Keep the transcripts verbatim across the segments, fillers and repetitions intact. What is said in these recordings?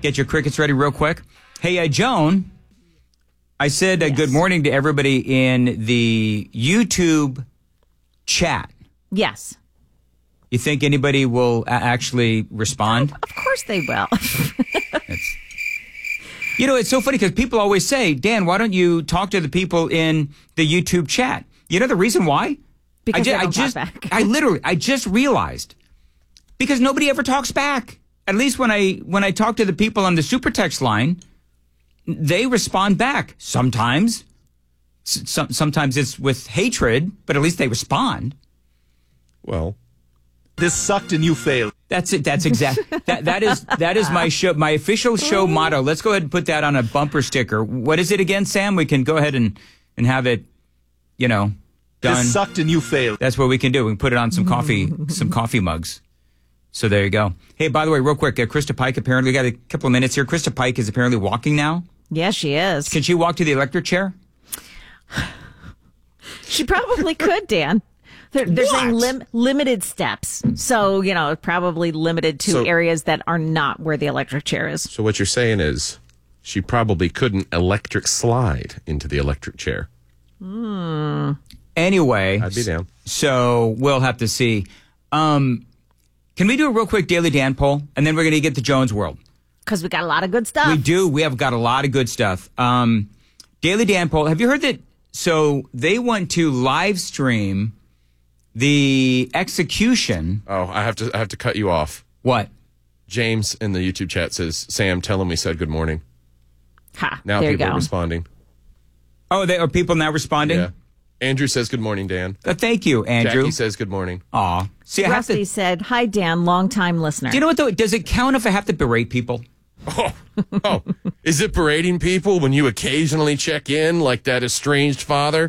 Get your crickets ready real quick. Hey, uh, Joan, I said uh, yes. good morning to everybody in the YouTube chat. Yes. You think anybody will a- actually respond? Of course they will. it's, you know, it's so funny because people always say, Dan, why don't you talk to the people in the YouTube chat? You know the reason why? Because I, ju- they don't I just, talk back. I literally, I just realized because nobody ever talks back. At least when I when I talk to the people on the super text line, they respond back. Sometimes, some, sometimes it's with hatred, but at least they respond. Well, this sucked and you failed. That's it. That's exact. that that is that is my show, my official show motto. Let's go ahead and put that on a bumper sticker. What is it again, Sam? We can go ahead and and have it, you know, done. This sucked and you failed. That's what we can do. We can put it on some coffee, some coffee mugs. So there you go. Hey, by the way, real quick, uh, Krista Pike apparently got a couple of minutes here. Krista Pike is apparently walking now. Yes, she is. Can she walk to the electric chair? She probably could, Dan. They're, they're saying lim- limited steps. So, you know, probably limited to So- areas that are not where the electric chair is. So what you're saying is she probably couldn't electric slide into the electric chair. Hmm. Anyway. I'd be down. So we'll have to see. Um, can we do a real quick Daily Dan poll? And then we're going to get to Jones World. Because we got a lot of good stuff. We do. We have got a lot of good stuff. Um, Daily Dan poll. Have you heard that? So they want to live stream the execution. Oh, I have to I have to cut you off. What? James in the YouTube chat says, Sam, tell him we said good morning. Ha, now there people you go. are responding. Oh, they, are people now responding? Yeah. Andrew says good morning, Dan. Uh, thank you, Andrew. Jackie says good morning. Aw. See, I have Rusty to, said, hi, Dan, long-time listener. do you know what, though? Does it count if I have to berate people? Oh, oh, is it berating people when you occasionally check in like that estranged father?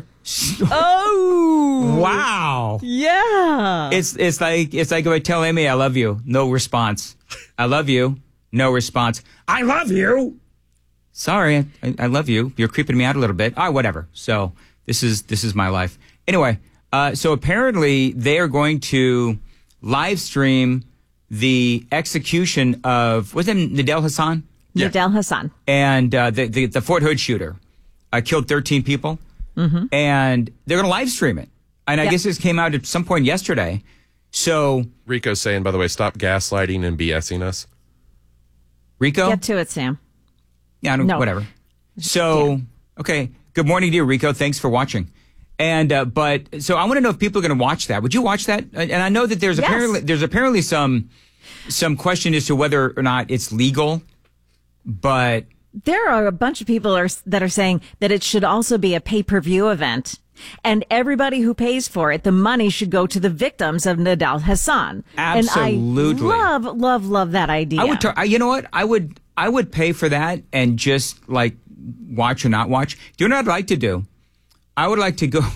Oh, wow. Yeah. It's it's like it's like if I tell Amy I love you, no response. I love you, no response. I love you. Sorry, I, I love you. You're creeping me out a little bit. Ah, whatever. So this is this is my life. Anyway, uh, so apparently they are going to live stream the execution of what's his name, Nadel Hassan? Yeah. Nadel Hassan. And uh, the, the the Fort Hood shooter uh, killed thirteen people. Mm-hmm. And they're going to live stream it. And I Yep. guess this came out at some point yesterday. So, Rico's saying, by the way, stop gaslighting and BSing us. Rico? Get to it, Sam. Yeah, I don't, No. whatever. So, okay. Good morning to you, Rico. Thanks for watching. And, uh, but, so I want to know if people are going to watch that. Would you watch that? And I know that there's Yes. apparently, there's apparently some, some question as to whether or not it's legal, but There are a bunch of people are, that are saying that it should also be a pay-per-view event. And everybody who pays for it, the money should go to the victims of Nadal Hassan. Absolutely. And I love, love, love that idea. I would, tar- I, you know what? I would, I would pay for that and just like watch or not watch. Do you know what I'd like to do? I would like to go,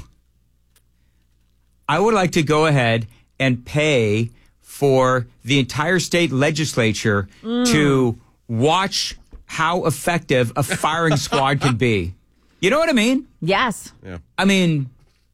I would like to go ahead and pay for the entire state legislature Mm. to watch how effective a firing squad can be. You know what I mean? Yes. Yeah. I mean,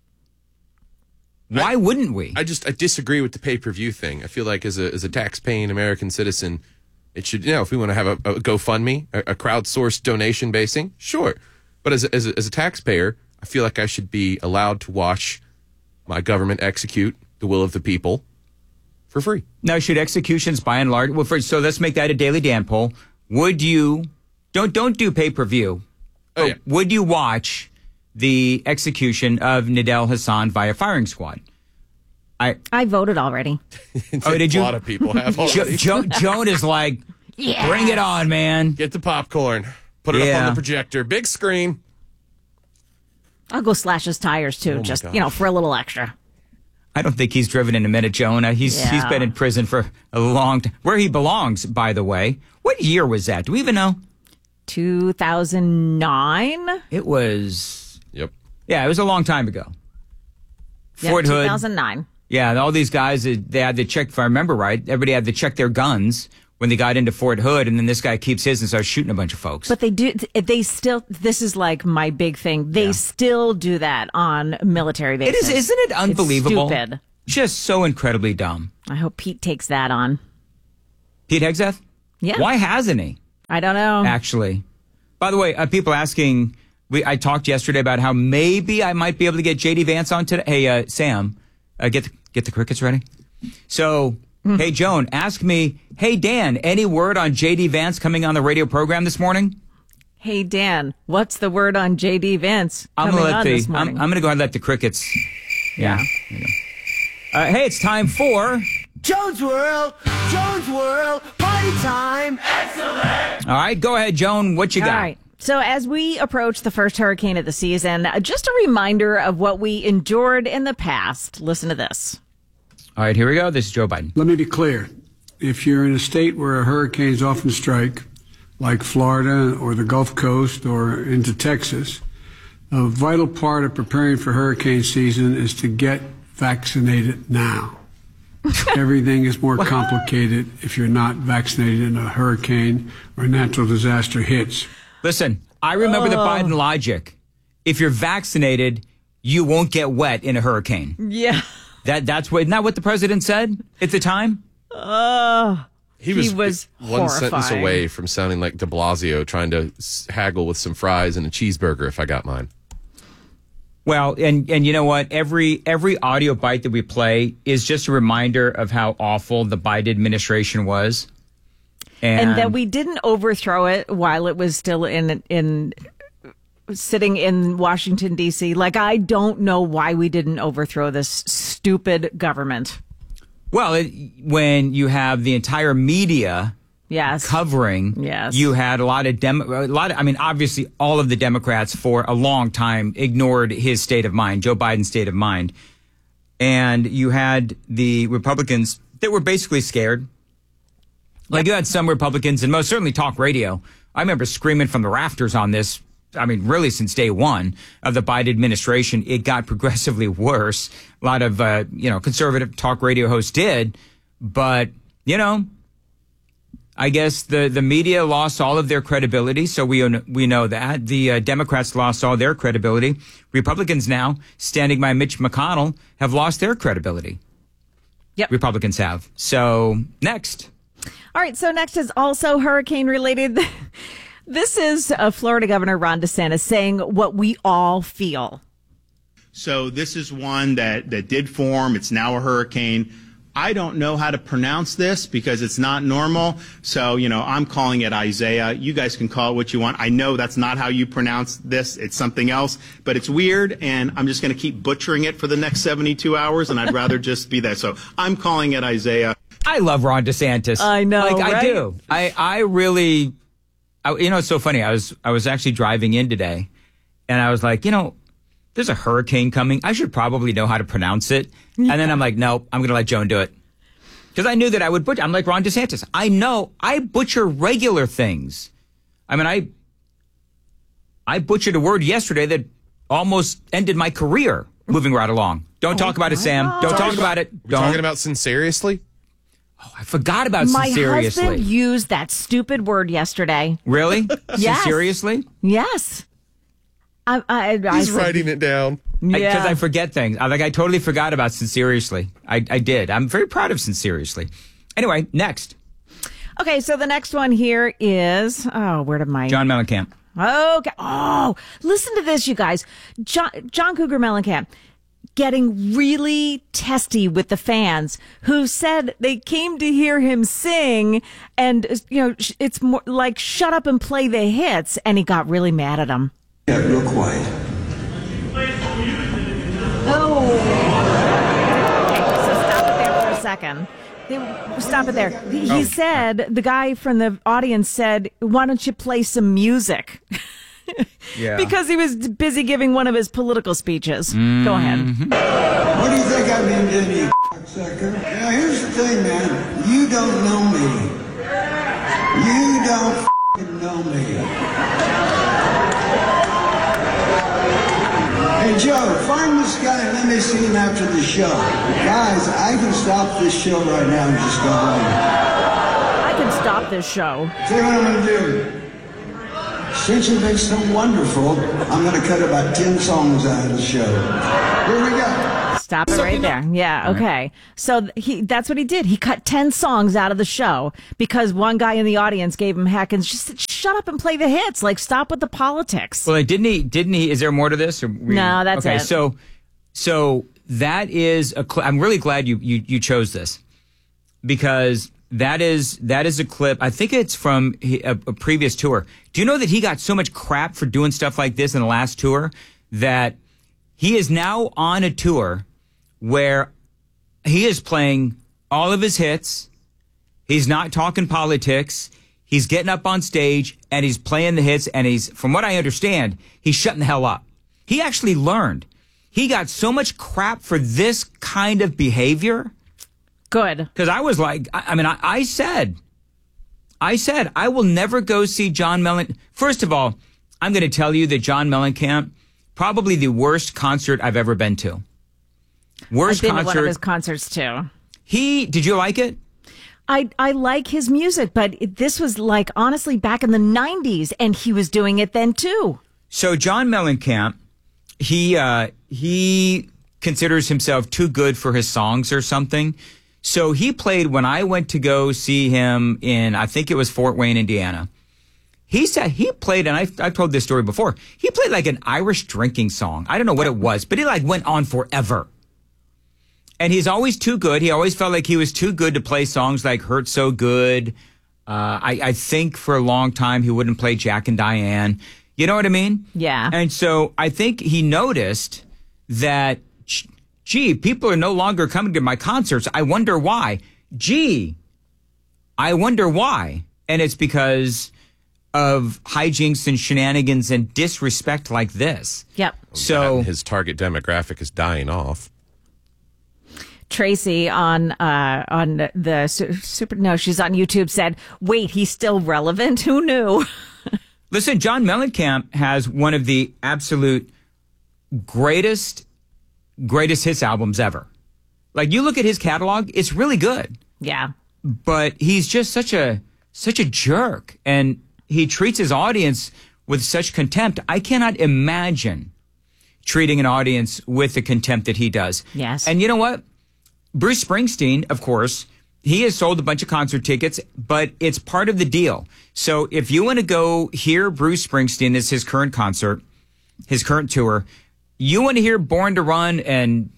why I- wouldn't we? I just I disagree with the pay per view thing. I feel like as a as a tax paying American citizen, it should, you know, if we want to have a, a GoFundMe, a, a crowdsourced donation basing, sure. But as a, as a, as a taxpayer, I feel like I should be allowed to watch my government execute the will of the people for free. Now, should executions by and large? Well, first, so let's make that a Daily Dan poll. Would you don't don't do pay per view? Oh, yeah. Would you watch the execution of Nadel Hassan via firing squad? I I voted already. oh did A you? lot of people have Jo, already. jo, Joan is like, Yes. bring it on, man. Get the popcorn. Put it up Yeah. on the projector. Big screen. I'll go slash his tires too, Oh my just, gosh. you know, for a little extra. I don't think he's driven in a minute, Joan. Uh, He's he's Yeah. been in prison for a long time. Where he belongs, by the way. What year was that? Do we even know? two thousand nine? It was. Yep. Yeah, it was a long time ago. Yeah, Fort Hood. two thousand nine. Yeah, and all these guys, they they had to check, if I remember right, everybody had to check their guns when they got into Fort Hood, and then this guy keeps his and starts shooting a bunch of folks. But they do, they still, this is like my big thing. They Yeah. still do that on military it bases. is, isn't it unbelievable? It's stupid. Just so incredibly dumb. I hope Pete takes that on. Pete Hegseth? Yeah. Why hasn't he? I don't know. Actually. By the way, uh, people asking, we I talked yesterday about how maybe I might be able to get J D Vance on today. Hey, uh, Sam, uh, get, the, get the crickets ready. So, mm. hey, Joan, ask me, hey, Dan, any word on J D Vance coming on the radio program this morning? Hey, Dan, what's the word on J D Vance I'm coming gonna let on the, this morning? I'm, I'm going to go ahead and let the crickets. Yeah. yeah. Uh, hey, it's time for Jones World, Jones World, party time. All right, go ahead, Joan. What you got? All right. So as we approach the first hurricane of the season, just a reminder of what we endured in the past. Listen to this. All right, here we go. This is Joe Biden. Let me be clear. If you're in a state where hurricanes often strike, like Florida or the Gulf Coast or into Texas, a vital part of preparing for hurricane season is to get vaccinated now. Everything is more complicated if you're not vaccinated and a hurricane or a natural disaster hits. Listen, I remember oh. the Biden logic. If you're vaccinated, you won't get wet in a hurricane. Yeah. That that's what, isn't that what the president said at the time? Oh. He was, he was one horrifying. sentence away from sounding like de Blasio trying to s- haggle with some fries and a cheeseburger if I got mine. Well, and, and you know what? Every every audio bite that we play is just a reminder of how awful the Biden administration was. And, And that we didn't overthrow it while it was still in in sitting in Washington, D C. Like, I don't know why we didn't overthrow this stupid government. Well, it, when you have the entire media Yes. covering, Yes. you had a lot of dem- a lot of, I mean, obviously all of the Democrats for a long time ignored his state of mind, Joe Biden's state of mind. And you had the Republicans that were basically scared. Like, you had some Republicans, and most certainly talk radio. I remember screaming from the rafters on this. I mean, really, since day one of the Biden administration, it got progressively worse. A lot of, uh, you know, conservative talk radio hosts did. But, you know, I guess the, the media lost all of their credibility. So we, we know that. The uh, Democrats lost all their credibility. Republicans now, standing by Mitch McConnell, have lost their credibility. Yep. Republicans have. So, next. All right. So next is also hurricane related. This is uh, Florida Governor Ron DeSantis saying what we all feel. So this is one that, that did form. It's now a hurricane. I don't know how to pronounce this because it's not normal. So, you know, I'm calling it Isaiah. You guys can call it what you want. I know that's not how you pronounce this. It's something else, but it's weird. And I'm just going to keep butchering it for the next seventy-two hours. And I'd rather just be that. So I'm calling it Isaiah. I love Ron DeSantis. I know, Like, I right? do. I, I really, I, you know, it's so funny. I was, I was actually driving in today and I was like, you know, there's a hurricane coming. I should probably know how to pronounce it. Yeah. And then I'm like, nope, I'm going to let Joan do it. Because I knew that I would butcher. I'm like Ron DeSantis. I know I butcher regular things. I mean, I, I butchered a word yesterday that almost ended my career moving right along. Don't oh, talk about it, Sam. God. Don't talk about it. We're Don't. talking about sinceriously? Oh, I forgot about My sinceriously. husband used that stupid word yesterday. Really? Yes. Seriously? Yes. I, I, I He's said, writing it down. Yeah. Because I, I forget things. I, like, I totally forgot about sinceriously. I, I did. I'm very proud of sinceriously. Anyway, next. Okay, so the next one here is, oh, where did my... John Mellencamp. Okay. Oh, listen to this, you guys. John, John Cougar Mellencamp getting really testy with the fans who said they came to hear him sing and, you know, it's more like, shut up and play the hits. And he got really mad at him. Yeah, real quiet. Oh. Okay, so stop it there for a second. They, stop it there. He Oh. said, the guy from the audience said, why don't you play some music? Yeah. Because he was busy giving one of his political speeches. Mm-hmm. Go ahead. What do you think I've been doing, you cocksucker? Now, here's the thing, man. You don't know me. You don't f***ing know me. Hey, Joe, find this guy and let me see him after the show. Guys, I can stop this show right now and just go home. I can stop this show. Tell you what I'm going to do. Since you've been so wonderful, I'm going to cut about ten songs out of the show. Here we go. Stop it right there. Yeah, okay. So he that's what he did. He cut ten songs out of the show because one guy in the audience gave him heck and just said, shut up and play the hits. Like, stop with the politics. Well, didn't he? Didn't he? Is there more to this? Or we, no, that's okay, it. So, so that is a. Cl- I'm really glad you, you you chose this because that is that is a clip. I think it's from a, a previous tour. Do you know that he got so much crap for doing stuff like this in the last tour that he is now on a tour where he is playing all of his hits. He's not talking politics. He's getting up on stage and he's playing the hits. And he's, from what I understand, he's shutting the hell up. He actually learned. He got so much crap for this kind of behavior. Good. Because I was like, I, I mean, I, I said, I said, I will never go see John Mellencamp. First of all, I'm going to tell you that John Mellencamp, probably the worst concert I've ever been to. Worst I've been concert. to one of his concerts too. He, did you like it? I, I like his music, but it, this was like honestly back in the nineties, and he was doing it then too. So John Mellencamp, he uh, he considers himself too good for his songs or something. So he played when I went to go see him in, I think it was Fort Wayne, Indiana. He said he played, and I've, I've told this story before, he played like an Irish drinking song. I don't know what it was, but it like went on forever. And he's always too good. He always felt like he was too good to play songs like Hurt So Good. Uh, I, I think for a long time he wouldn't play Jack and Diane. You know what I mean? Yeah. And so I think he noticed that, gee, people are no longer coming to my concerts. I wonder why. Gee, I wonder why. And it's because of hijinks and shenanigans and disrespect like this. Yep. So his target demographic is dying off. Tracy on uh, on the su- super no, she's on YouTube said, "Wait, he's still relevant? Who knew?" Listen, John Mellencamp has one of the absolute greatest greatest hits albums ever. Like, you look at his catalog, it's really good. Yeah. But he's just such a such a jerk, and he treats his audience with such contempt. I cannot imagine treating an audience with the contempt that he does. Yes. And you know what? Bruce Springsteen, of course, he has sold a bunch of concert tickets, but it's part of the deal. So if you want to go hear Bruce Springsteen, it's his current concert, his current tour, you want to hear Born to Run and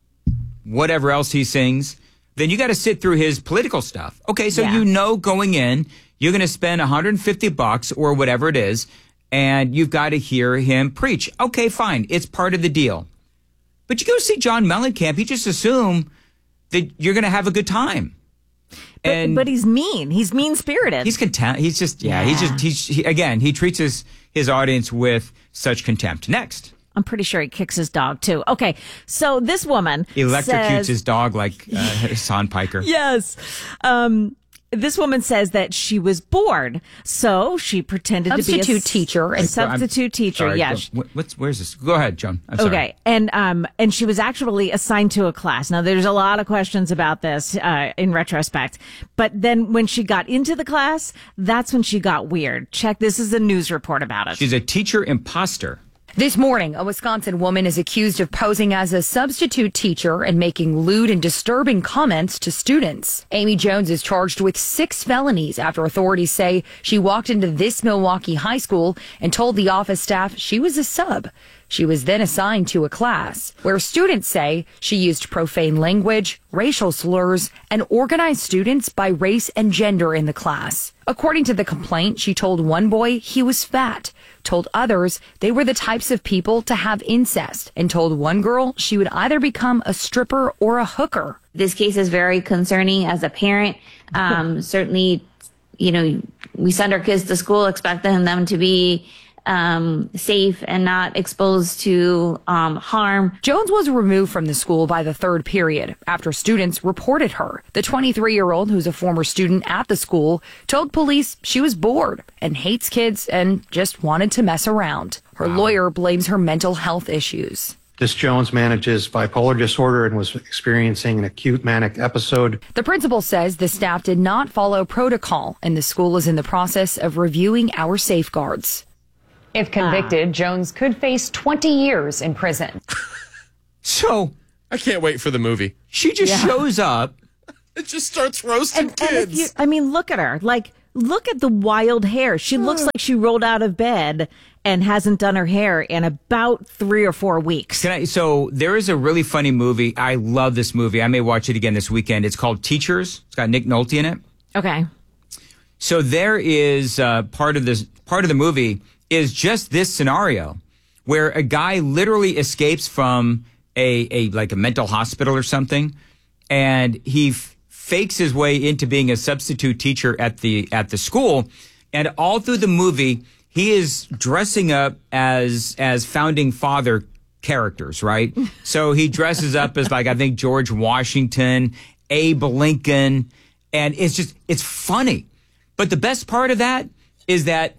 whatever else he sings, then you got to sit through his political stuff. Okay, so Yeah. you know going in, you're going to spend one hundred fifty bucks or whatever it is, and you've got to hear him preach. Okay, fine. It's part of the deal. But you go see John Mellencamp, you just assume that you're going to have a good time. But, And but he's mean. He's mean-spirited. he's content. He's just, yeah, he's Yeah. just, he's, he, again, he treats his, his audience with such contempt. Next. I'm pretty sure he kicks his dog too. Okay, so this woman Electrocutes says, his dog like uh, Hassan Piker. Yes. Um, this woman says that she was bored, so she pretended to be a Substitute s- teacher and- substitute teacher. Sorry, Yeah. go- what- what's, where's this? Go ahead, Joan. I'm sorry. Okay, and um, and she was actually assigned to a class. Now, there's a lot of questions about this uh, in retrospect, but then when she got into the class, that's when she got weird. Check. This is a news report about it. She's a teacher imposter. This morning, a Wisconsin woman is accused of posing as a substitute teacher and making lewd and disturbing comments to students. Amy Jones is charged with six felonies after authorities say she walked into this Milwaukee high school and told the office staff she was a sub. She was then assigned to a class where students say she used profane language, racial slurs, and organized students by race and gender in the class. According to the complaint, she told one boy he was fat, told others they were the types of people to have incest, and told one girl she would either become a stripper or a hooker. This case is very concerning as a parent. Um, certainly, you know, we send our kids to school expecting them to be um, safe and not exposed to um, harm. Jones was removed from the school by the third period after students reported her. The twenty-three-year-old, who's a former student at the school, told police she was bored and hates kids and just wanted to mess around. Her lawyer blames her mental health issues. Miss Jones manages bipolar disorder and was experiencing an acute manic episode. The principal says the staff did not follow protocol, and the school is in the process of reviewing our safeguards. If convicted, Jones could face twenty years in prison. So, I can't wait for the movie. She just Yeah. shows up. It just starts roasting And, and if kids. you, I mean, look at her. Like, look at the wild hair. She looks like she rolled out of bed and hasn't done her hair in about three or four weeks. Can I, so there is a really funny movie. I love this movie. I may watch it again this weekend. It's called Teachers. It's got Nick Nolte in it. Okay. So there is uh, part of this part of the movie is just this scenario where a guy literally escapes from a, a like a mental hospital or something, and he f- fakes his way into being a substitute teacher at the at the school, and all through the movie he is dressing up as as founding father characters, right? So he dresses up as like I think George Washington, Abe Lincoln, and it's just it's funny. But the best part of that is that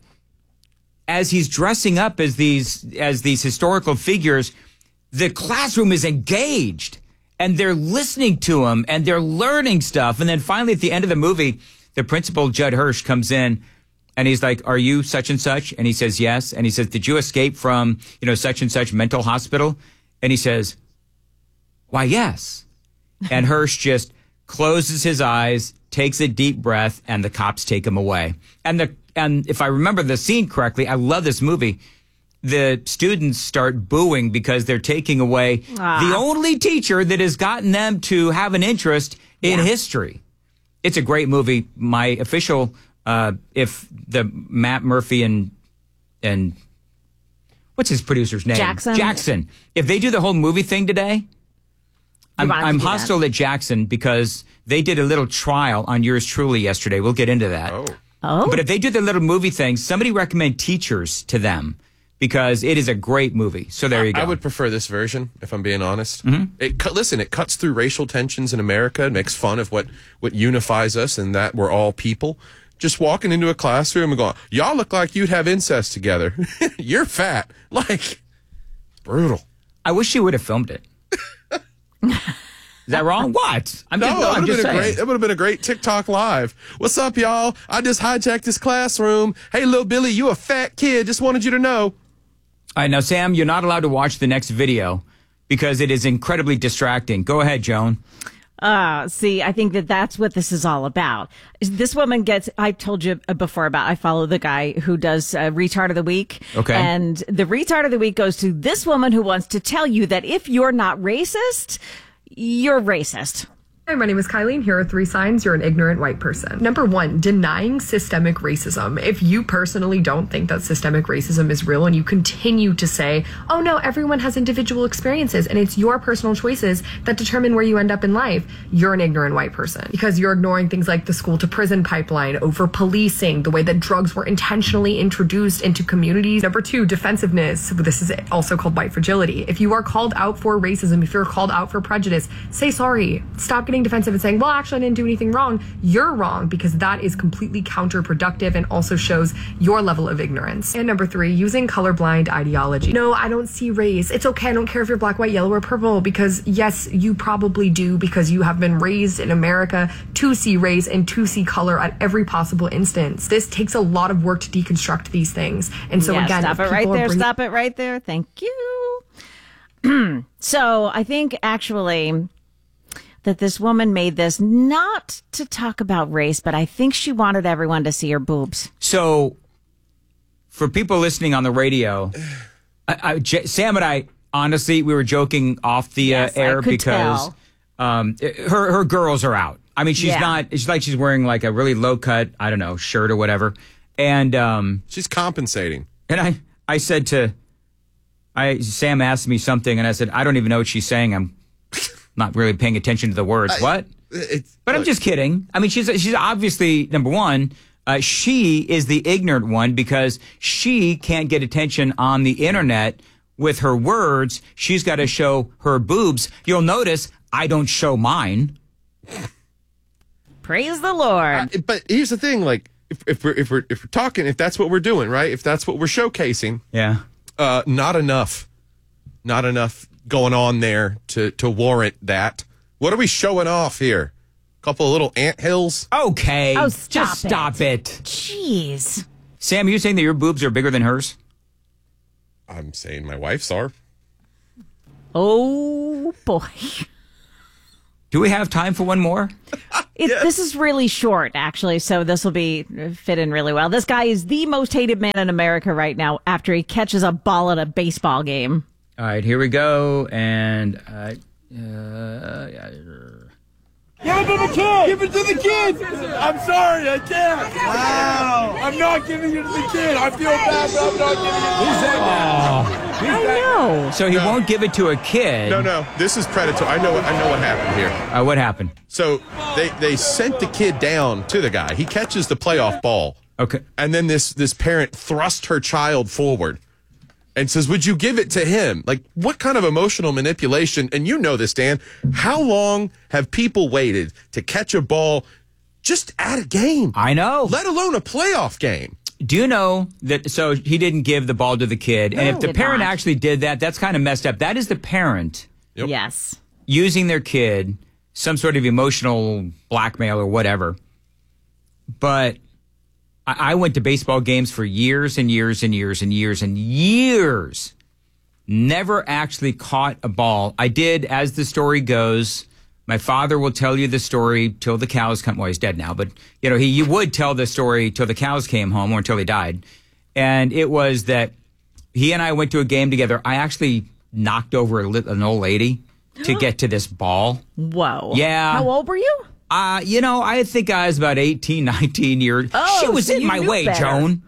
as he's dressing up as these as these historical figures, the classroom is engaged and they're listening to him and they're learning stuff. And then finally at the end of the movie, the principal, Judd Hirsch, comes in and he's like, "Are you such and such?" And he says, "Yes." And he says, "Did you escape from, you know, such and such mental hospital?" And he says, "Why, yes." And Hirsch just closes his eyes, takes a deep breath, and the cops take him away. And the and if I remember the scene correctly, I love this movie. The students start booing because they're taking away Ah. the only teacher that has gotten them to have an interest in Yeah. history. It's a great movie. My official, uh, if the Matt Murphy and and what's his producer's name? Jackson. Jackson. If they do the whole movie thing today, I'm, want 'em to I'm do that. hostile at Jackson because they did a little trial on Yours Truly yesterday. We'll get into that. Oh. Oh. But if they do the little movie thing, somebody recommend Teachers to them because it is a great movie. So there you go. I would prefer this version, if I'm being honest. Mm-hmm. It cut, listen, it cuts through racial tensions in America. It makes fun of what, what unifies us and that we're all people. Just walking into a classroom and going, "Y'all look like you'd have incest together. You're fat." Like, brutal. I wish you would have filmed it. Is that wrong? What? I'm No, just, no, that I'm would have just been a saying. great. That would have been a great TikTok live. "What's up, y'all? I just hijacked this classroom. Hey, little Billy, you a fat kid. Just wanted you to know." All right, now, Sam, you're not allowed to watch the next video because it is incredibly distracting. Go ahead, Joan. Uh, see, I think that that's what this is all about. This woman gets, I told you before about, I follow the guy who does uh, Retard of the Week. Okay. And the Retard of the Week goes to this woman who wants to tell you that if you're not racist, you're racist. Hi, my name is Kylie, and here are three signs you're an ignorant white person. Number one, denying systemic racism. If you personally don't think that systemic racism is real and you continue to say, "Oh no, everyone has individual experiences and it's your personal choices that determine where you end up in life," you're an ignorant white person because you're ignoring things like the school to prison pipeline, over policing, the way that drugs were intentionally introduced into communities. Number two, defensiveness. This is also called white fragility. If you are called out for racism, if you're called out for prejudice, say sorry. Stop getting defensive and saying, "Well, actually, I didn't do anything wrong." You're wrong because that is completely counterproductive and also shows your level of ignorance. And number three, using colorblind ideology. "No, I don't see race. It's okay. I don't care if you're black, white, yellow, or purple," because yes, you probably do because you have been raised in America to see race and to see color at every possible instance. This takes a lot of work to deconstruct these things. And so Yeah, again, stop if it right people are there. bringing- Stop it right there. Thank you. So I think actually that this woman made this not to talk about race, but I think she wanted everyone to see her boobs. So, for people listening on the radio, I, I, J- Sam and I, honestly, we were joking off the Yes, uh, I air could because tell. um, her her girls are out. I mean, she's Yeah. not. It's like she's wearing like a really low cut, I don't know, shirt or whatever. And um, She's compensating. and I I said to, I Sam asked me something, and I said I don't even know what she's saying. I'm not really paying attention to the words. what? It's, But I'm just kidding. I mean, she's she's obviously number one. Uh, she is the ignorant one because she can't get attention on the internet with her words. She's got to show her boobs. You'll notice I don't show mine. Praise the Lord. Uh, but here's the thing: like, if, if we're if we're if we're talking, if that's what we're doing, right? If that's what we're showcasing, Yeah. uh, not enough, not enough going on there to to warrant that. What are we showing off here? A couple of little anthills. Okay. Oh, stop Just it. stop it. Jeez. Sam, are you saying that your boobs are bigger than hers? I'm saying my wife's are. Oh, boy. Do we have time for one more? It, yes. This is really short, actually, so this will be fit in really well. This guy is the most hated man in America right now after he catches a ball at a baseball game. All right, here we go. And uh, uh, give it to the kid! Give it to the kid! I'm sorry, I can't. Wow. I'm not giving it to the kid. I feel bad, but I'm not giving it to the kid. Oh. I know. So he no. won't give it to a kid. No, no. This is predatory. I know. I know what happened here. Uh, what happened? So they they sent the kid down to the guy. He catches the playoff ball. Okay. And then this this parent thrusts her child forward and says, "Would you give it to him?" Like, what kind of emotional manipulation? And you know this, Dan. How long have people waited to catch a ball just at a game? I know. Let alone a playoff game. Do you know that? So he didn't give the ball to the kid. And No, if the did parent not. actually did that, that's kind of messed up. That is the parent Yep. Yes. using their kid, some sort of emotional blackmail or whatever. But I, I went to baseball games for years and years and years and years and years. Never actually caught a ball. I did, as the story goes. My father will tell you the story till the cows come. Well, he's dead now, but you know he you would tell the story till the cows came home or until he died. And it was that he and I went to a game together. I actually knocked over a, li- an old lady to get to this ball. Whoa. Yeah. How old were you? Uh, you know, I think I was about eighteen, nineteen years. Oh, she was so in you my knew way, better. Joan.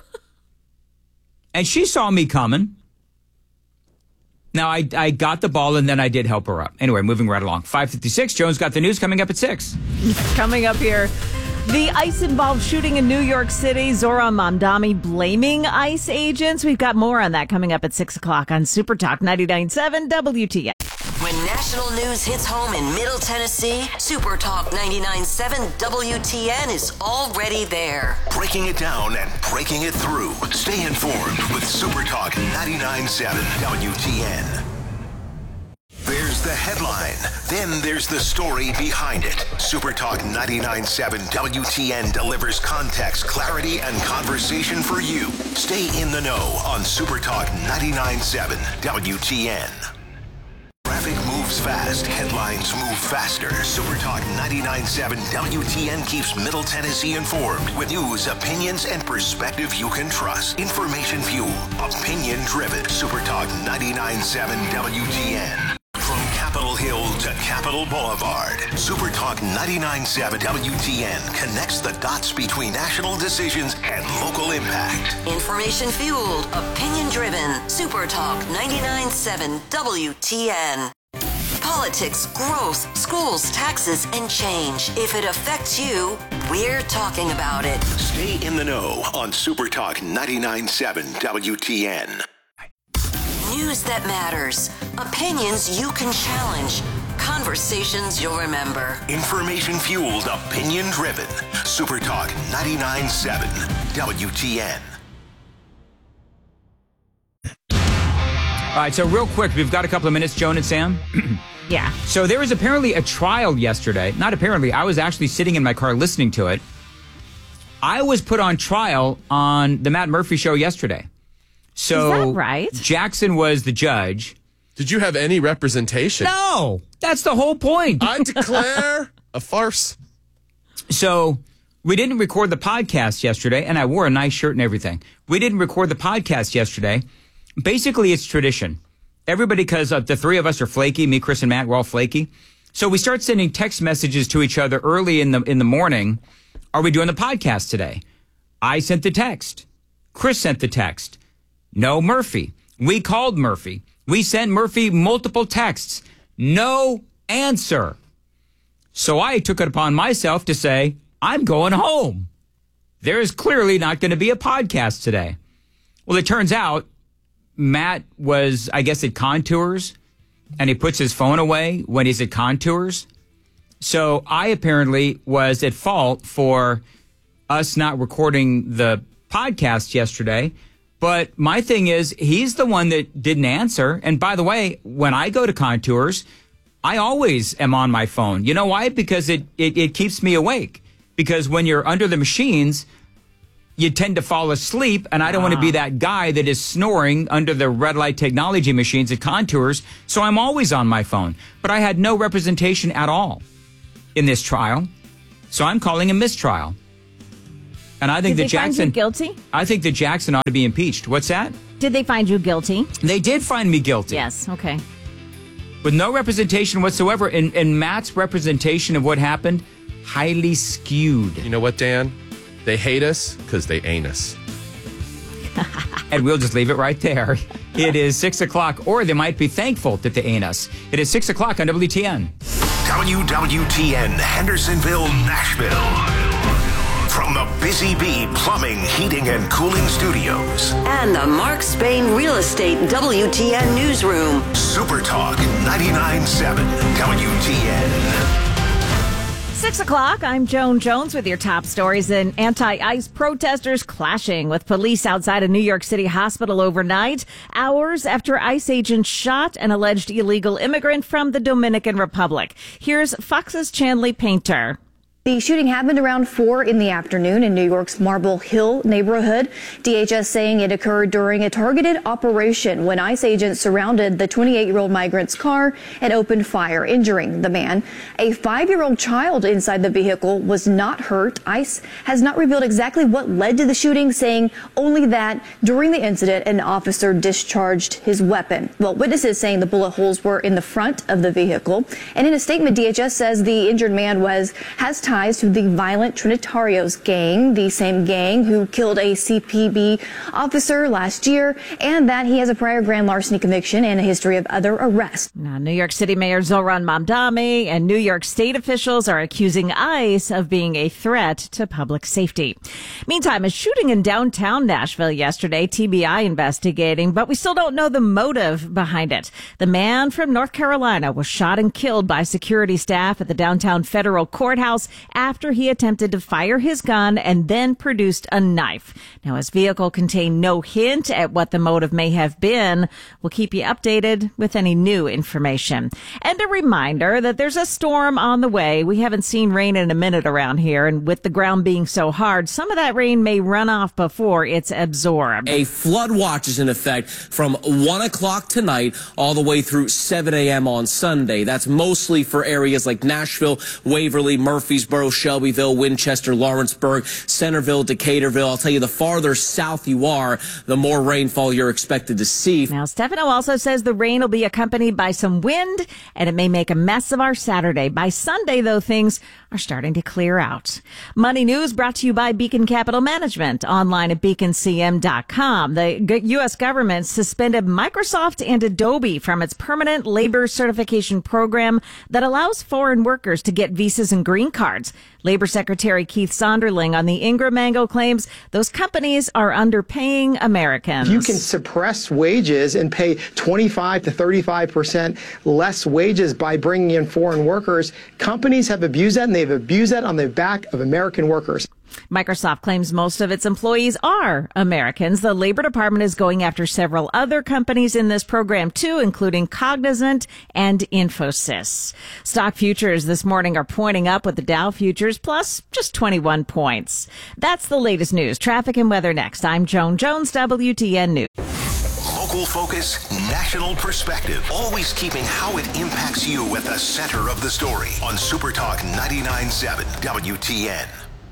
And she saw me coming. Now, I, I got the ball, and then I did help her up. Anyway, moving right along. five fifty-six, Jones got the news coming up at six. Coming up here, the ICE-involved shooting in New York City, Zora Mamdani blaming ICE agents. We've got more on that coming up at six o'clock on Super Talk ninety-nine point seven W T N. When national news hits home in Middle Tennessee, Super Talk ninety-nine point seven W T N is already there. Breaking it down and breaking it through. Stay informed with Super Talk ninety-nine point seven W T N. There's the headline. Then there's the story behind it. Super Talk ninety-nine point seven W T N delivers context, clarity, and conversation for you. Stay in the know on Super Talk ninety-nine point seven W T N. Traffic moves fast. Headlines move faster. Super Talk ninety-nine point seven W T N keeps Middle Tennessee informed with news, opinions, and perspective you can trust. Information fueled, opinion driven. Super Talk ninety-nine point seven W T N. From Capitol Hill to Capitol Boulevard, Super Talk ninety-nine point seven W T N connects the dots between national decisions and local impact. Information fueled, opinion driven. Super Talk ninety-nine point seven W T N. Politics, growth, schools, taxes, and change. If it affects you, we're talking about it. Stay in the know on Super Talk ninety-nine point seven W T N. News that matters. Opinions you can challenge. Conversations you'll remember. Information fueled, opinion driven. Super Talk ninety-nine point seven W T N. All right, so real quick, we've got a couple of minutes, Joan and Sam. Yeah. So there was apparently a trial yesterday. Not apparently. I was actually sitting in my car listening to it. I was put on trial on the Matt Murphy show yesterday. So Is that right? Jackson was the judge. Did you have any representation? No, that's the whole point. I declare a farce. So we didn't record the podcast yesterday, and I wore a nice shirt and everything. We didn't record the podcast yesterday. Basically, it's tradition. Everybody, because uh, the three of us are flaky, me, Chris, and Matt, we're all flaky. So we start sending text messages to each other early in the in the morning. Are we doing the podcast today? I sent the text. Chris sent the text. No, Murphy. We called Murphy. We sent Murphy multiple texts. No answer. So I took it upon myself to say, I'm going home. There is clearly not going to be a podcast today. Well, it turns out Matt was, I guess, at Contours, and he puts his phone away when he's at Contours. So I apparently was at fault for us not recording the podcast yesterday. But my thing is, he's the one that didn't answer. And by the way, when I go to Contours, I always am on my phone. You know why? Because it, it, it keeps me awake. Because when you're under the machines, you tend to fall asleep, and I don't want to be that guy that is snoring under the red light technology machines at Contours, so I'm always on my phone. But I had no representation at all in this trial, so I'm calling a mistrial. And I think Did that they find Jackson... you guilty? I think that Jackson ought to be impeached. What's that? Did they find you guilty? They did find me guilty. Yes, okay. With no representation whatsoever, and, and Matt's representation of what happened, highly skewed. You know what, Dan? They hate us because they ain't us. And we'll just leave it right there. It is six o'clock, or they might be thankful that they ain't us. It is six o'clock on W T N. W W T N, Hendersonville, Nashville. From the Busy Bee Plumbing, Heating, and Cooling Studios. And the Mark Spain Real Estate W T N Newsroom. Super Talk ninety-nine point seven W T N. Six o'clock, I'm Joan Jones with your top stories. And anti-ICE protesters clashing with police outside a New York City hospital overnight, hours after ICE agents shot an alleged illegal immigrant from the Dominican Republic. Here's Fox's Chanley Painter. The shooting happened around four in the afternoon in New York's Marble Hill neighborhood. D H S saying it occurred during a targeted operation when ICE agents surrounded the twenty-eight-year-old migrant's car and opened fire, injuring the man. A five-year-old child inside the vehicle was not hurt. ICE has not revealed exactly what led to the shooting, saying only that during the incident, an officer discharged his weapon. Well, witnesses saying the bullet holes were in the front of the vehicle. And in a statement, D H S says the injured man was has ties to the violent Trinitarios gang, the same gang who killed a C P B officer last year, and that he has a prior grand larceny conviction and a history of other arrests. Now, New York City Mayor Zohran Mamdani and New York State officials are accusing ICE of being a threat to public safety. Meantime, a shooting in downtown Nashville yesterday, T B I investigating, but we still don't know the motive behind it. The man from North Carolina was shot and killed by security staff at the downtown federal courthouse after he attempted to fire his gun and then produced a knife. Now, his vehicle contained no hint at what the motive may have been. We'll keep you updated with any new information. And a reminder that there's a storm on the way. We haven't seen rain in a minute around here, and with the ground being so hard, some of that rain may run off before it's absorbed. A flood watch is in effect from one o'clock tonight all the way through seven a.m. on Sunday. That's mostly for areas like Nashville, Waverly, Murfreesboro, Shelbyville, Winchester, Lawrenceburg, Centerville, Decaturville. I'll tell you, the farther south you are, the more rainfall you're expected to see. Now, Stefano also says the rain will be accompanied by some wind, and it may make a mess of our Saturday. By Sunday, though, things are starting to clear out. Money News brought to you by Beacon Capital Management, online at beacon c m dot com. The U S government suspended Microsoft and Adobe from its permanent labor certification program that allows foreign workers to get visas and green cards. Labor Secretary Keith Sonderling on the Ingram angle claims those companies are underpaying Americans. You can suppress wages and pay twenty-five to thirty-five percent less wages by bringing in foreign workers. Companies have abused that, and they've abused that on the back of American workers. Microsoft claims most of its employees are Americans. The Labor Department is going after several other companies in this program, too, including Cognizant and Infosys. Stock futures this morning are pointing up with the Dow futures plus just twenty-one points. That's the latest news. Traffic and weather next. I'm Joan Jones, W T N News. Local focus, national perspective. Always keeping how it impacts you at the center of the story on Super Talk ninety-nine point seven W T N.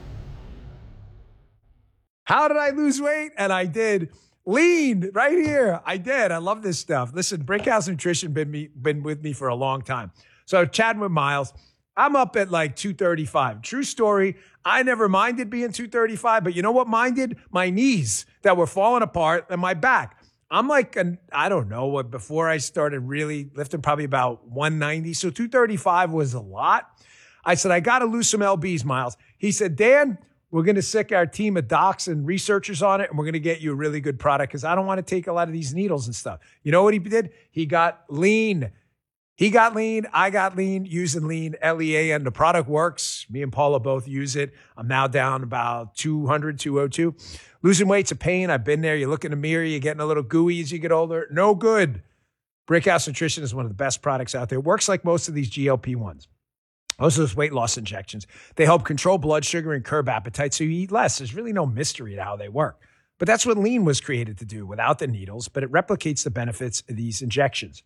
How did I lose weight? And I did. Lean right here. I did. I love this stuff. Listen, Brickhouse Nutrition been me been with me for a long time. So chatting with Miles, I'm up at like two thirty-five. True story. I never minded being two thirty-five, but you know what minded? My knees that were falling apart and my back. I'm like, an, I don't know what, before I started really lifting, probably about one ninety. So two thirty-five was a lot. I said, I got to lose some L Bs, Miles. He said, Dan, we're going to sick our team of docs and researchers on it, and we're going to get you a really good product because I don't want to take a lot of these needles and stuff. You know what he did? He got lean. He got lean. I got lean using lean, L E A N. The product works. Me and Paula both use it. I'm now down about two hundred, two oh two. Losing weight's a pain. I've been there. You look in the mirror, you're getting a little gooey as you get older. No good. Brickhouse Nutrition is one of the best products out there. It works like most of these G L P ones. Most of those weight loss injections, they help control blood sugar and curb appetite so you eat less. There's really no mystery to how they work. But that's what Lean was created to do without the needles, but it replicates the benefits of these injections.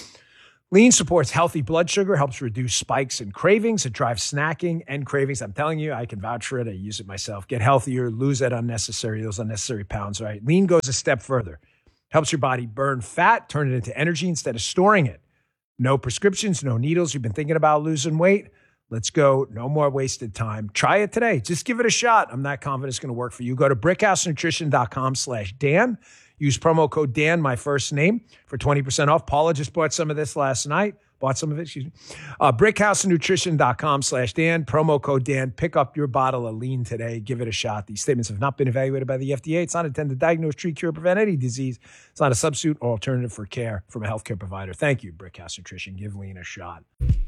Lean supports healthy blood sugar, helps reduce spikes and cravings. It drives snacking and cravings. I'm telling you, I can vouch for it. I use it myself. Get healthier, lose that unnecessary, those unnecessary pounds, right? Lean goes a step further. Helps your body burn fat, turn it into energy instead of storing it. No prescriptions, no needles. You've been thinking about losing weight? Let's go. No more wasted time. Try it today. Just give it a shot. I'm not confident it's going to work for you. Go to brickhousenutrition.com slash Dan. Use promo code Dan, my first name, for twenty percent off. Paula just bought some of this last night. Bought some of it, excuse me. Uh, brickhousenutrition.com slash Dan. Promo code Dan. Pick up your bottle of Lean today. Give it a shot. These statements have not been evaluated by the F D A. It's not intended to diagnose, treat, cure, prevent any disease. It's not a substitute or alternative for care from a healthcare provider. Thank you, Brickhouse Nutrition. Give Lean a shot.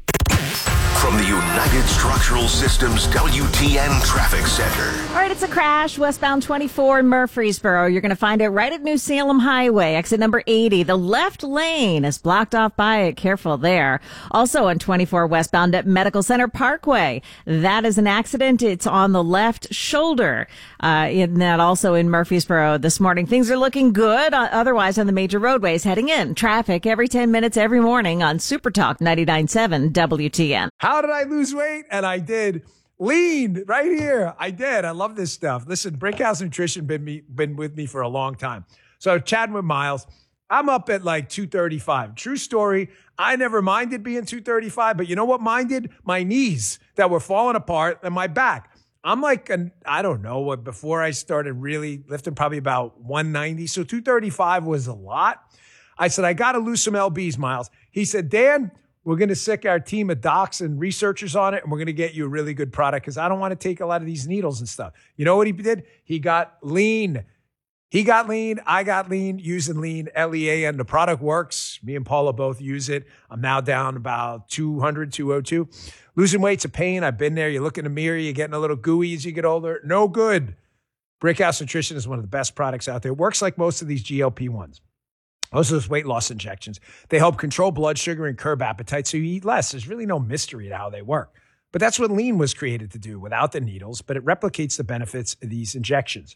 From the United Structural Systems W T N Traffic Center. All right, it's a crash westbound twenty-four in Murfreesboro. You're going to find it right at New Salem Highway, exit number eighty. The left lane is blocked off by it. Careful there. Also on twenty-four westbound at Medical Center Parkway. That is an accident. It's on the left shoulder. Uh, in that also in Murfreesboro this morning. Things are looking good. Uh, otherwise on the major roadways heading in. Traffic every ten minutes every morning on Super Talk ninety-nine point seven W T N. How did I lose weight? And I did. Lean right here. I did. I love this stuff. Listen, Brickhouse Nutrition been me been with me for a long time. So chatting with Miles, I'm up at like two thirty-five. True story. I never minded being two thirty-five, but you know what minded? My knees that were falling apart and my back. I'm like, an, I don't know what, before I started really lifting, probably about one ninety. So two thirty-five was a lot. I said, I got to lose some L Bs, Miles. He said, Dan, we're going to sick our team of docs and researchers on it, and we're going to get you a really good product because I don't want to take a lot of these needles and stuff. You know what he did? He got Lean. He got Lean. I got Lean, using Lean, L E A N. The product works. Me and Paula both use it. I'm now down about two hundred, two oh two. Losing weight's a pain. I've been there. You look in the mirror, you're getting a little gooey as you get older. No good. Brickhouse Nutrition is one of the best products out there. It works like most of these G L P ones. Most of those weight loss injections, they help control blood sugar and curb appetite so you eat less. There's really no mystery to how they work. But that's what Lean was created to do without the needles, but it replicates the benefits of these injections.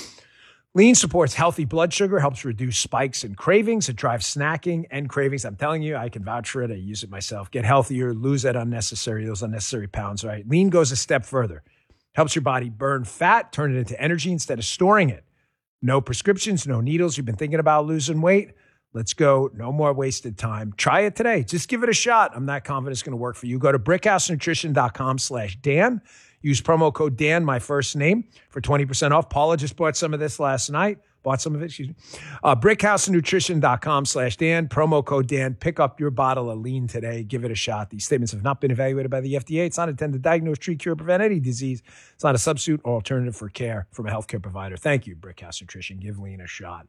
Lean supports healthy blood sugar, helps reduce spikes and cravings. It drives snacking and cravings. I'm telling you, I can vouch for it. I use it myself. Get healthier, lose that unnecessary, those unnecessary pounds, right? Lean goes a step further. Helps your body burn fat, turn it into energy instead of storing it. No prescriptions, no needles. You've been thinking about losing weight? Let's go. No more wasted time. Try it today. Just give it a shot. I'm not confident it's going to work for you. Go to brickhousenutrition.com slash Dan. Use promo code Dan, my first name, for twenty percent off. Paula just bought some of this last night. Bought some of it, excuse me. Uh, brickhousenutrition.com slash Dan. Promo code Dan. Pick up your bottle of Lean today. Give it a shot. These statements have not been evaluated by the F D A. It's not intended to diagnose, treat, cure, prevent any disease. It's not a substitute or alternative for care from a healthcare provider. Thank you, Brickhouse Nutrition. Give Lean a shot.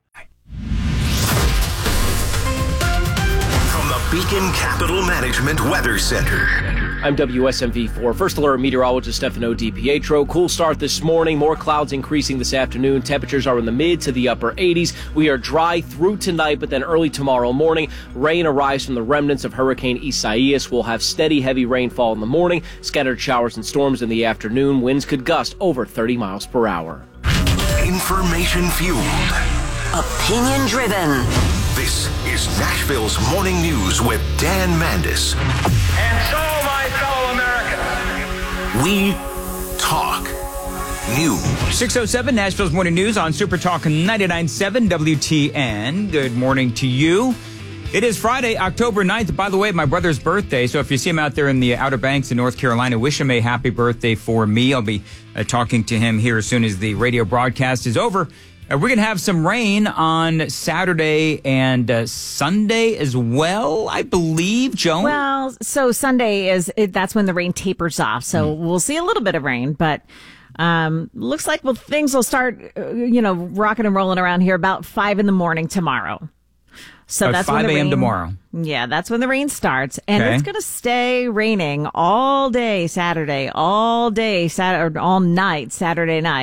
From the Beacon Capital Management Weather Center. I'm W S M V four First Alert meteorologist Stefano DiPietro. Cool start this morning. More clouds increasing this afternoon. Temperatures are in the mid to the upper eighties. We are dry through tonight, but then early tomorrow morning, rain arrives from the remnants of Hurricane Isaias. We'll have steady, heavy rainfall in the morning, scattered showers and storms in the afternoon. Winds could gust over thirty miles per hour. Information fueled. Opinion driven. This is Nashville's Morning News with Dan Mandis. And so, my fellow Americans, we talk news. six oh seven, Nashville's Morning News on Super Talk ninety-nine point seven W T N. Good morning to you. It is Friday, October ninth. By the way, my brother's birthday. So if you see him out there in the Outer Banks in North Carolina, wish him a happy birthday for me. I'll be uh, talking to him here as soon as the radio broadcast is over. Uh, we're going to have some rain on Saturday and uh, Sunday as well, I believe, Joan. Well, so Sunday is, it, that's when the rain tapers off. So mm. we'll see a little bit of rain, but um, looks like well, things will start, uh, you know, rocking and rolling around here about five in the morning tomorrow. So uh, that's five a.m. tomorrow. Yeah, that's when the rain starts. And okay. It's going to stay raining all day Saturday, all day Saturday, all night Saturday night.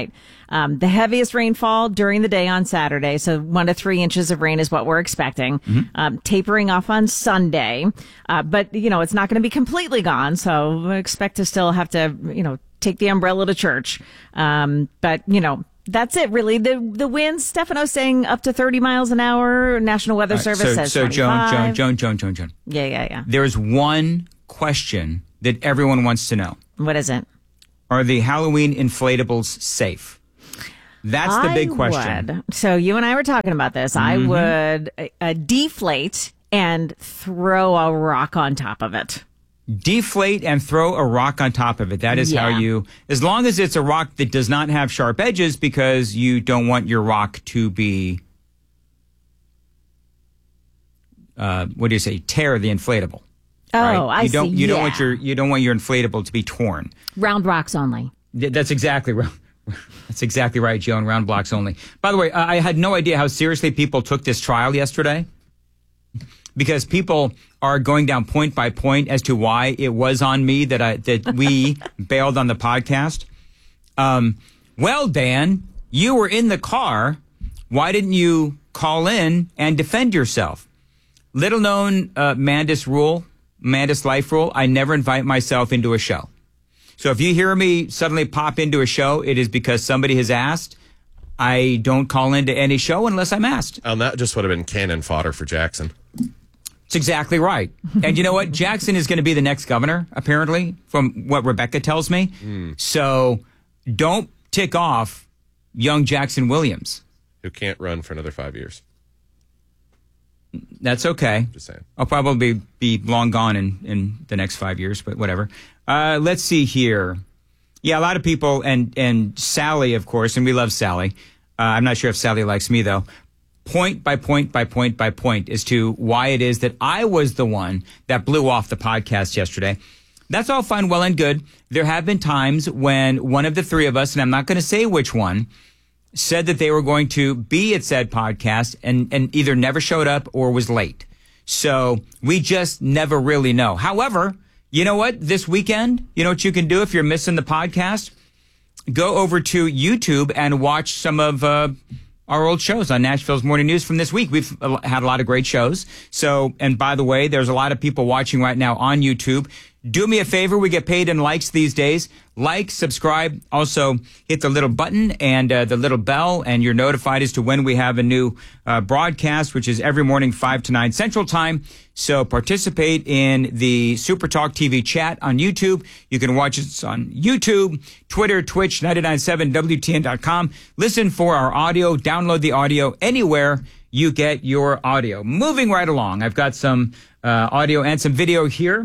Um, the heaviest rainfall during the day on Saturday. So one to three inches of rain is what we're expecting. Mm-hmm. Um, tapering off on Sunday. Uh, but, you know, it's not going to be completely gone. So we expect to still have to, you know, take the umbrella to church. Um, but, you know, that's it, really. The the winds, Stefano's saying up to thirty miles an hour. National Weather All right, Service so, says so Joan, twenty-five. Joan, Joan, Joan, Joan, Joan. Yeah, yeah, yeah. There's one question that everyone wants to know. What is it? Are the Halloween inflatables safe? That's the big I question. Would. So you and I were talking about this. Mm-hmm. I would uh, uh, deflate and throw a rock on top of it. Deflate and throw a rock on top of it. That is how Yeah. you, as long as it's a rock that does not have sharp edges, because you don't want your rock to be, uh, what do you say, tear the inflatable. Oh, right? I you don't, see. You don't Yeah. want your, you don't want your inflatable to be torn. Round rocks only. Th- That's exactly right. That's exactly right, Joan. Round blocks only. By the way, I I had no idea how seriously people took this trial yesterday, because people are going down point by point as to why it was on me that I that we bailed on the podcast. Um, well, Dan, you were in the car. Why didn't you call in and defend yourself? Little known uh, Mandis rule, Mandis life rule. I never invite myself into a show. So if you hear me suddenly pop into a show, it is because somebody has asked. I don't call into any show unless I'm asked. And that just would have been cannon fodder for Jackson. It's exactly right. And you know what? Jackson is going to be the next governor, apparently, from what Rebecca tells me. Mm. So don't tick off young Jackson Williams. Who can't run for another five years. That's okay. Just saying. I'll probably be long gone in, in the next five years, but whatever. Uh, let's see here. Yeah, a lot of people, and, and Sally, of course, and we love Sally. Uh, I'm not sure if Sally likes me, though. Point by point by point by point as to why it is that I was the one that blew off the podcast yesterday. That's all fine, well and good. There have been times when one of the three of us, and I'm not going to say which one, said that they were going to be at said podcast and, and either never showed up or was late. So we just never really know. However, you know what? This weekend, you know what you can do if you're missing the podcast? Go over to YouTube and watch some of uh, our old shows on Nashville's Morning News from this week. We've had a lot of great shows. So, and by the way, there's a lot of people watching right now on YouTube. Do me a favor. We get paid in likes these days. Like, subscribe. Also, hit the little button and uh, the little bell, and you're notified as to when we have a new uh, broadcast, which is every morning, five to nine Central Time. So participate in the Super Talk T V chat on YouTube. You can watch us on YouTube, Twitter, Twitch, nine nine seven W T N dot com. Listen for our audio. Download the audio anywhere you get your audio. Moving right along. I've got some uh, audio and some video here.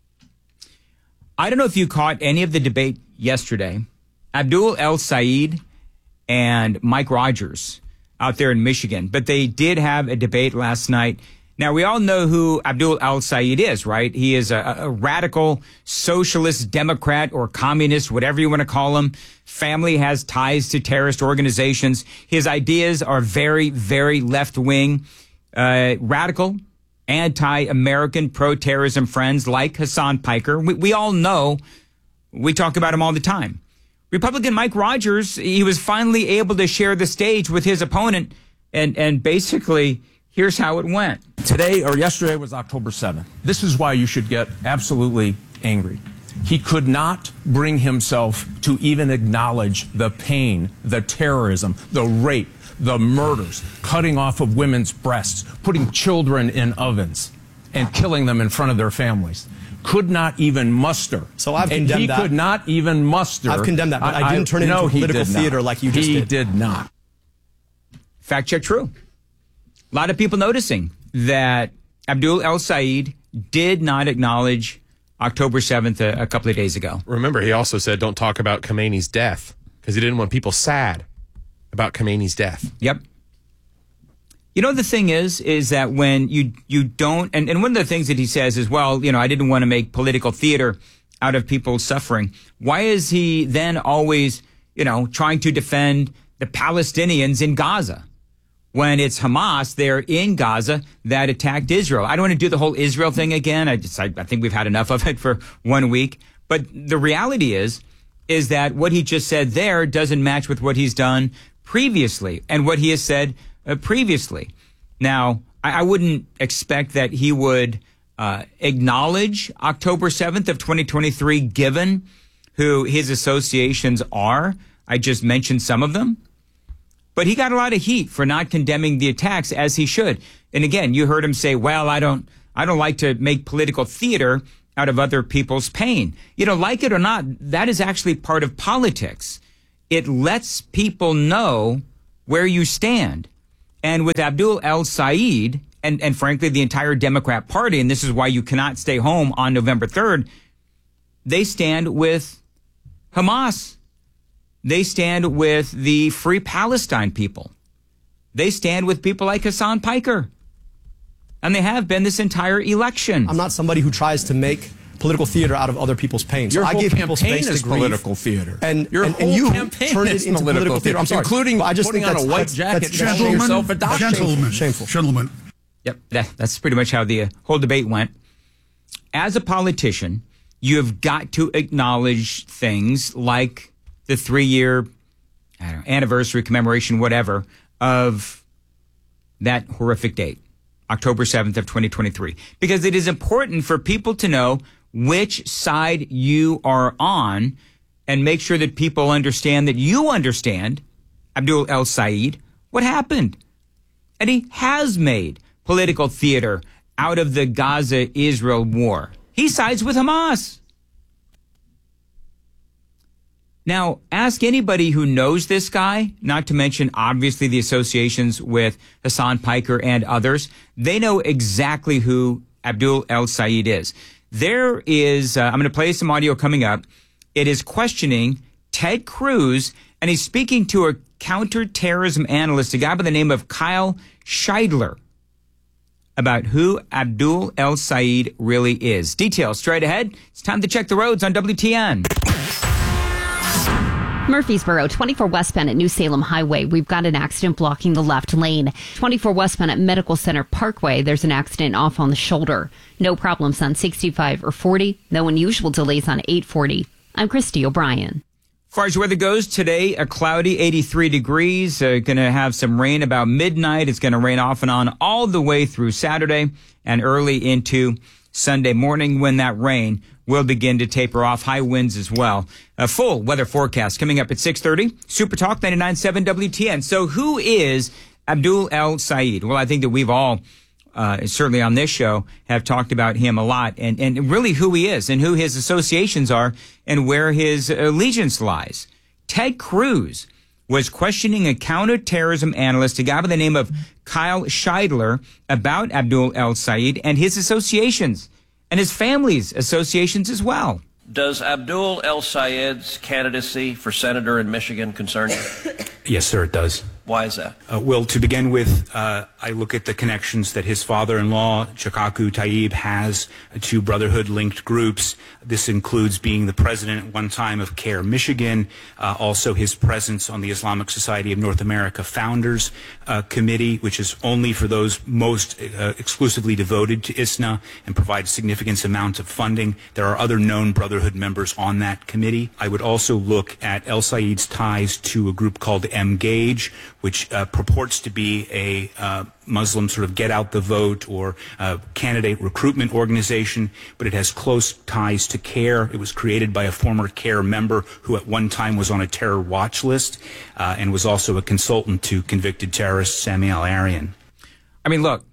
I don't know if you caught any of the debate yesterday. Abdul El-Sayed and Mike Rogers out there in Michigan, but they did have a debate last night. Now, we all know who Abdul El-Sayed is, right? He is a, a radical socialist Democrat or communist, whatever you want to call him. Family has ties to terrorist organizations. His ideas are very, very left-wing, uh, radical, anti-American, pro-terrorism friends like Hassan Piker. We, we all know, we talk about him all the time. Republican Mike Rogers, he was finally able to share the stage with his opponent, and, and basically, here's how it went. Today, or yesterday, was October seventh. This is why you should get absolutely angry. He could not bring himself to even acknowledge the pain, the terrorism, the rape, the murders, cutting off of women's breasts, putting children in ovens, and killing them in front of their families. Could not even muster. So I've and condemned he that. could not even muster. I've condemned that, but I, I didn't turn it no, into political he did theater not. like you just he did. He did not. Fact check true. A lot of people noticing that Abdul El-Sayed did not acknowledge October seventh a, a couple of days ago. Remember, he also said don't talk about Khomeini's death because he didn't want people sad about Khomeini's death. Yep. You know, the thing is, is that when you, you don't, and, and one of the things that he says is, well, you know, I didn't want to make political theater out of people suffering. Why is he then always, you know, trying to defend the Palestinians in Gaza when it's Hamas there in Gaza that attacked Israel? I don't want to do the whole Israel thing again. I just, I, I think we've had enough of it for one week. But the reality is is that what he just said there doesn't match with what he's done previously and what he has said uh, previously. Now, I, I wouldn't expect that he would uh, acknowledge October seventh of twenty twenty-three, given who his associations are. I just mentioned some of them. But he got a lot of heat for not condemning the attacks, as he should. And again, you heard him say, well, I don't, I don't like to make political theater out of other people's pain. You know, like it or not, that is actually part of politics. It lets people know where you stand. And with Abdul El-Sayed, and, and frankly, the entire Democrat Party, and this is why you cannot stay home on November third, they stand with Hamas. They stand with the Free Palestine people. They stand with people like Hassan Piker. And they have been this entire election. I'm not somebody who tries to make political theater out of other people's pain. So Your I whole give people campaign space is to grieve. political theater. And, Your and, whole and you campaign turned is it into political political theater. I'm sorry. Including I just putting think on that's, a white that's, jacket that's, and that's calling shameful. yourself a doctor. Gentlemen. Shameful. Gentlemen. Yep, that, that's pretty much how the uh, whole debate went. As a politician, you have got to acknowledge things like the three-year I don't know, anniversary, commemoration, whatever, of that horrific date, October seventh of twenty twenty-three, because it is important for people to know which side you are on and make sure that people understand that you understand, Abdul El-Sayed, what happened. And he has made political theater out of the Gaza-Israel war. He sides with Hamas. Now, ask anybody who knows this guy, not to mention, obviously, the associations with Hassan Piker and others. They know exactly who Abdul El-Sayed is. There is, uh, I'm going to play some audio coming up. It is questioning Ted Cruz, and he's speaking to a counterterrorism analyst, a guy by the name of Kyle Scheidler, about who Abdul El-Sayed really is. Details straight ahead. It's time to check the roads on W T N. Murfreesboro, twenty-four westbound at New Salem Highway. We've got an accident blocking the left lane. twenty-four westbound at Medical Center Parkway. There's an accident off on the shoulder. No problems on sixty-five or forty. No unusual delays on eight forty. I'm Christy O'Brien. As far as weather goes, today, a cloudy eighty-three degrees. Uh, going to have some rain about midnight. It's going to rain off and on all the way through Saturday and early into Sunday morning, when that rain will begin to taper off. High winds as well. A full weather forecast coming up at six thirty. Super Talk ninety-nine point seven W T N. So who is Abdul El-Sayed? Well, I think that we've all, uh, certainly on this show, have talked about him a lot, and, and really who he is and who his associations are and where his allegiance lies. Ted Cruz was questioning a counterterrorism analyst, a guy by the name of Kyle Scheidler, about Abdul El-Sayed and his associations and his family's associations as well. Does Abdul El-Sayed's candidacy for senator in Michigan concern you? Yes, sir, it does. Why is that? Uh, well, to begin with, uh, I look at the connections that his father-in-law, Chikaku Tayyib, has to Brotherhood-linked groups. This includes being the president at one time of CARE Michigan, uh, also his presence on the Islamic Society of North America Founders uh, Committee, which is only for those most uh, exclusively devoted to I S N A and provides significant amounts of funding. There are other known Brotherhood members on that committee. I would also look at El-Sayed's ties to a group called M-Gage, which uh, purports to be a uh, Muslim sort of get-out-the-vote or uh, candidate recruitment organization, but it has close ties to CARE. It was created by a former CARE member who at one time was on a terror watch list uh, and was also a consultant to convicted terrorist Sami al-Arian. I mean, look,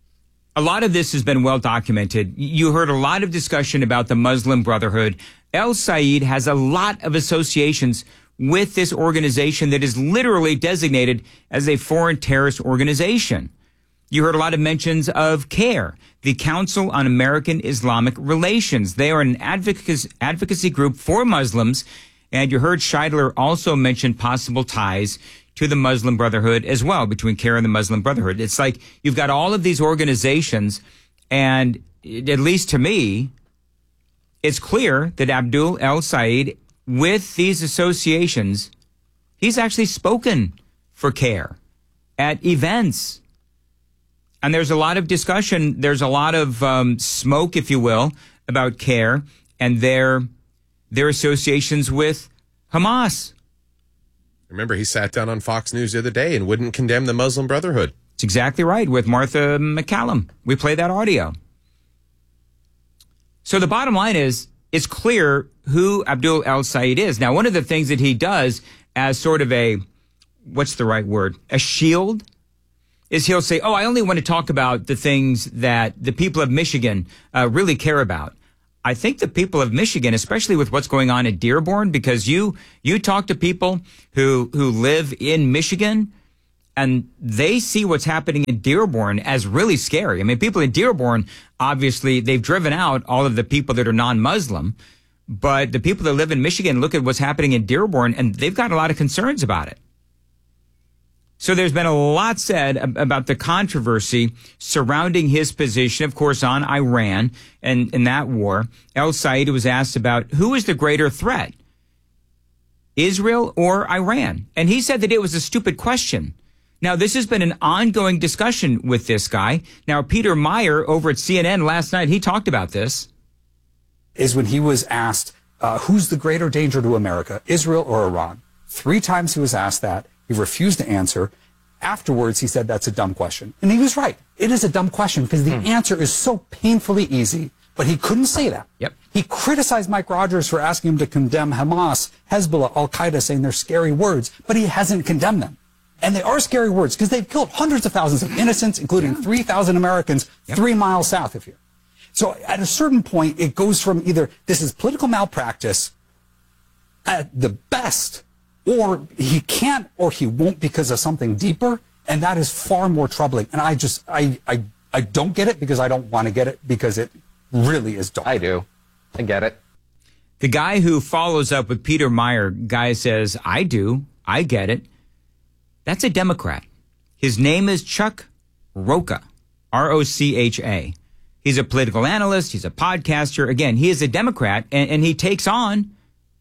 a lot of this has been well documented. You heard a lot of discussion about the Muslim Brotherhood. El-Sayed has a lot of associations with this organization that is literally designated as a foreign terrorist organization. You heard a lot of mentions of CARE, the Council on American Islamic Relations. They are an advocacy, advocacy group for Muslims. And you heard Scheidler also mention possible ties to the Muslim Brotherhood as well, between CARE and the Muslim Brotherhood. It's like you've got all of these organizations, and at least to me, it's clear that Abdul El-Sayed, with these associations, he's actually spoken for CARE at events. And there's a lot of discussion, there's a lot of um, smoke, if you will, about CARE and their their associations with Hamas. Remember, he sat down on Fox News the other day and wouldn't condemn the Muslim Brotherhood. It's exactly right, with Martha McCallum. We play that audio. So the bottom line is, it's clear who Abdul El-Sayed is. Now, one of the things that he does as sort of a, what's the right word, a shield, is he'll say, oh, I only want to talk about the things that the people of Michigan uh, really care about. I think the people of Michigan, especially with what's going on at Dearborn, because you you talk to people who who live in Michigan, and they see what's happening in Dearborn as really scary. I mean, people in Dearborn, obviously, they've driven out all of the people that are non-Muslim, but the people that live in Michigan look at what's happening in Dearborn, and they've got a lot of concerns about it. So there's been a lot said about the controversy surrounding his position, of course, on Iran and in that war. El-Sayed was asked about who is the greater threat, Israel or Iran? And he said that it was a stupid question. Now, this has been an ongoing discussion with this guy. Now, Peter Meyer over at C N N last night, he talked about this. Is when he was asked, uh, who's the greater danger to America, Israel or Iran? Three times he was asked that. He refused to answer. Afterwards, he said, that's a dumb question. And he was right. It is a dumb question because the hmm. answer is so painfully easy. But he couldn't say that. Yep. He criticized Mike Rogers for asking him to condemn Hamas, Hezbollah, Al-Qaeda, saying they're scary words, but he hasn't condemned them. And they are scary words because they've killed hundreds of thousands of innocents, including three thousand Americans, yep. three miles south of here. So at a certain point, it goes from either this is political malpractice at the best, or he can't or he won't because of something deeper, and that is far more troubling. And I just, I, I, I don't get it because I don't want to get it because it really is dark. I do. I get it. The guy who follows up with Peter Meyer, guy says, I do. I get it. That's a Democrat. His name is Chuck Rocha, R O C H A. He's a political analyst. He's a podcaster. Again, he is a Democrat, and, and he takes on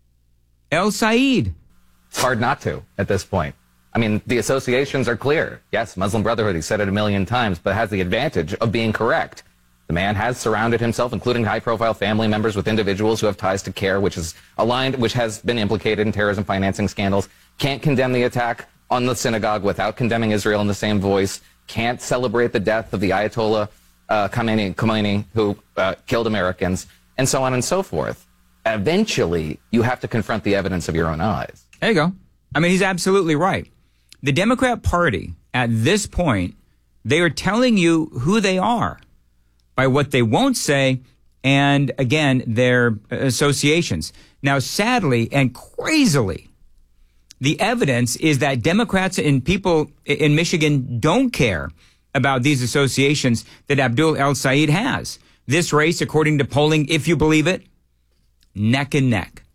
El-Sayed. It's hard not to at this point. I mean, the associations are clear. Yes, Muslim Brotherhood, he said it a million times, but has the advantage of being correct. The man has surrounded himself, including high-profile family members, with individuals who have ties to CAIR, which is aligned, which has been implicated in terrorism financing scandals. Can't condemn the attack on the synagogue without condemning Israel in the same voice. Can't celebrate the death of the Ayatollah uh, Khomeini, Khomeini, who uh, killed Americans, and so on and so forth. Eventually, you have to confront the evidence of your own eyes. There you go. I mean, he's absolutely right. The Democrat Party, at this point, they are telling you who they are by what they won't say, and again, their associations. Now, sadly and crazily, the evidence is that Democrats and people in Michigan don't care about these associations that Abdul El-Sayed has. This race, according to polling, if you believe it, neck and neck.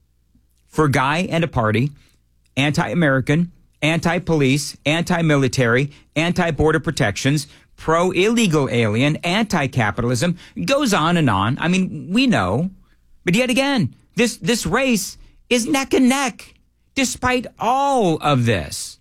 For a guy and a party, anti-American, anti-police, anti-military, anti-border protections, pro-illegal alien, anti-capitalism, goes on and on. I mean, we know. But yet again, this, this race is neck and neck, despite all of this.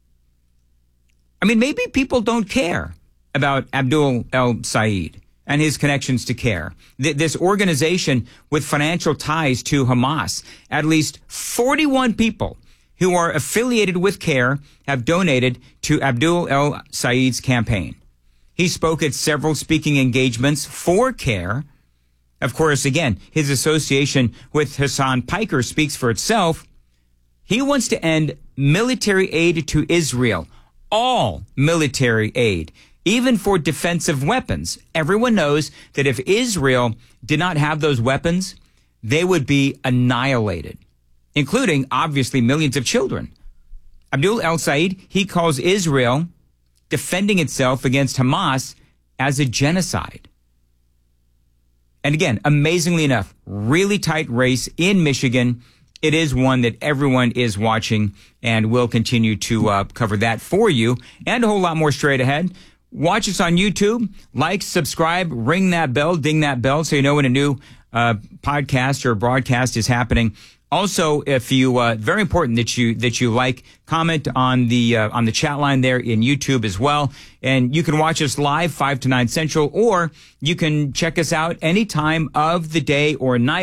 I mean, maybe people don't care about Abdul El-Sayed and his connections to CAIR, Th- this organization with financial ties to Hamas. At least forty-one people who are affiliated with CAIR have donated to Abdul El-Sayed's campaign. He spoke at several speaking engagements for CAIR. Of course, again, his association with Hassan Piker speaks for itself. He wants to end military aid to Israel, all military aid, even for defensive weapons. Everyone knows that if Israel did not have those weapons, they would be annihilated, including, obviously, millions of children. Abdul El-Sayed, he calls Israel defending itself against Hamas as a genocide. And again, amazingly enough, really tight race in Michigan. It is one that everyone is watching, and we'll continue to uh, cover that for you and a whole lot more straight ahead. Watch us on YouTube, like, subscribe, ring that bell, ding that bell so you know when a new uh, podcast or broadcast is happening. Also, if you, uh, very important that you, that you like, comment on the, uh, on the chat line there in YouTube as well. And you can watch us live five to nine Central, or you can check us out any time of the day or night.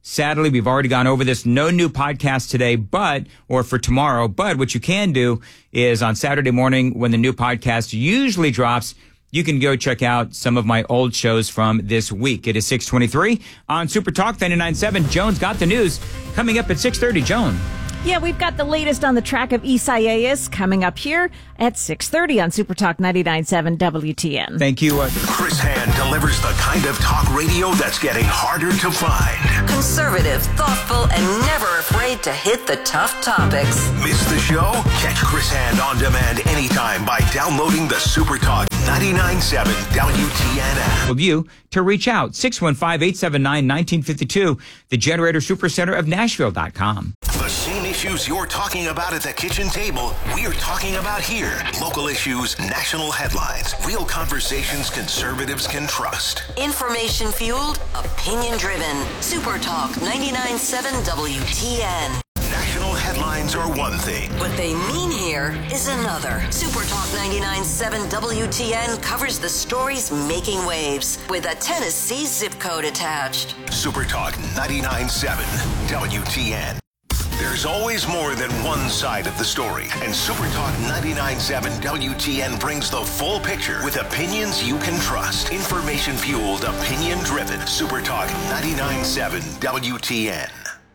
Sadly, we've already gone over this. No new podcast today, but, or for tomorrow, but what you can do is on Saturday morning when the new podcast usually drops, you can go check out some of my old shows from this week. It is six twenty-three on Super Talk ninety-nine point seven. Joan's got the news coming up at six thirty. Joan. Yeah, we've got the latest on the track of Isaias coming up here at six thirty on Super Talk ninety-nine point seven W T N. Thank you. Uh, Chris Hand delivers the kind of talk radio that's getting harder to find. Conservative, thoughtful, and never afraid to hit the tough topics. Miss the show? Catch Chris Hand on demand anytime by downloading the Super Talk ninety-nine point seven W T N app. With you to reach out, six one five, eight seven nine, one nine five two, the Generator Supercenter of Nashville dot com. The same issues you're talking about at the kitchen table, we're talking about here. Local issues, national headlines, real conversations conservatives can trust. Information fueled, opinion driven. Super Talk ninety-nine point seven W T N. National headlines are one thing. What they mean here is another. Super Talk ninety-nine point seven W T N covers the stories making waves with a Tennessee zip code attached. Super Talk ninety-nine point seven W T N. There's always more than one side of the story, and Super Talk ninety-nine point seven W T N brings the full picture with opinions you can trust. Information-fueled, opinion-driven. Super Talk ninety-nine point seven W T N.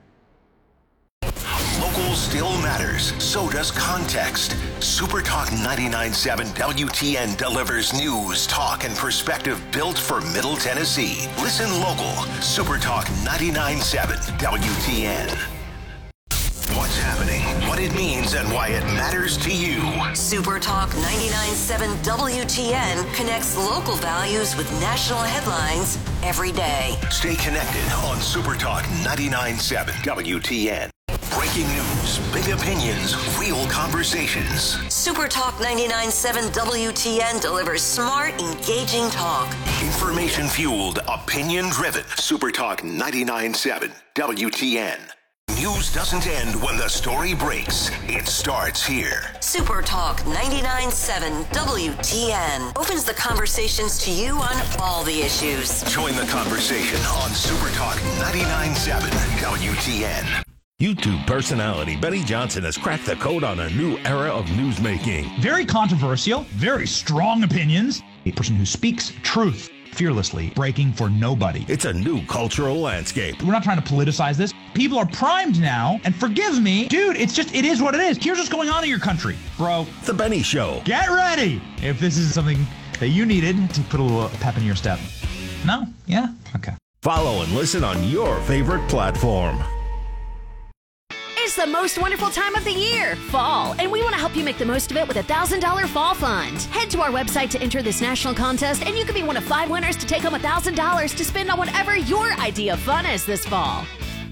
Local still matters. So does context. Super Talk ninety-nine point seven W T N delivers news, talk, and perspective built for Middle Tennessee. Listen local. Super Talk ninety-nine point seven W T N. What's happening, what it means, and why it matters to you. Super Talk ninety-nine point seven W T N connects local values with national headlines every day. Stay connected on Super Talk ninety-nine point seven W T N. Breaking news, big opinions, real conversations. Super Talk ninety-nine point seven W T N delivers smart, engaging talk. Information-fueled, opinion-driven. Super Talk ninety-nine point seven W T N. News doesn't end when the story breaks. It starts here. Super Talk ninety-nine point seven W T N opens the conversations to you on all the issues. Join the conversation on Super Talk ninety-nine point seven W T N. YouTube personality Benny Johnson has cracked the code on a new era of newsmaking. Very controversial, very strong opinions. A person who speaks truth fearlessly, breaking for nobody. It's a new cultural landscape. We're not trying to politicize this. People are primed now, and forgive me, dude, it's just, it is what it is. Here's what's going on in your country, bro. The Benny Show. Get ready if this is something that you needed to put a little pep in your step. No? Yeah? Okay. Follow and listen on your favorite platform. It's the most wonderful time of the year, fall, and we want to help you make the most of it with a one thousand dollars Fall Fund. Head to our website to enter this national contest, and you can be one of five winners to take home one thousand dollars to spend on whatever your idea of fun is this fall.